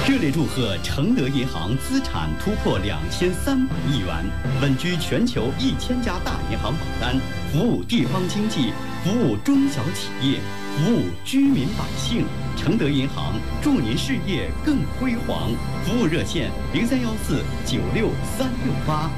热烈祝贺承德银行资产突破2300亿元，稳居全球1000家大银行榜单，服务地方经济，服务中小企业，服务居民百姓。承德银行祝您事业更辉煌，服务热线0314963668。